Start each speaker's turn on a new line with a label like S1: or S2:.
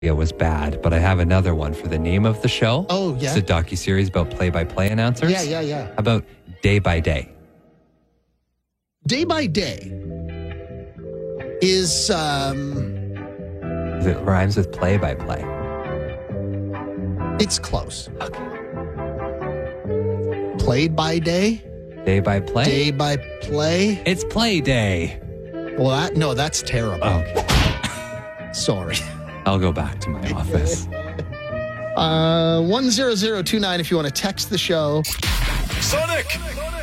S1: It was bad, but I have another one for the name of the show.
S2: Oh, yeah.
S1: It's a docuseries about play-by-play announcers.
S2: Yeah.
S1: How about Day by Day?
S2: Day by Day is...
S1: It rhymes with play-by-play.
S2: It's close.
S1: Okay.
S2: Played by day?
S1: Day by play?
S2: Day by play?
S1: It's play day.
S2: Well, that's terrible.
S1: Okay.
S2: Sorry.
S1: I'll go back to my office.
S2: 10029 if you want to text the show.
S3: Sonic!